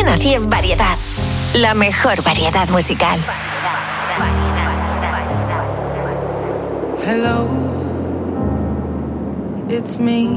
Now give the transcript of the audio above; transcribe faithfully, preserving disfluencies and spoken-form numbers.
Cadena cien Variedad. La mejor variedad musical. Hello, it's me.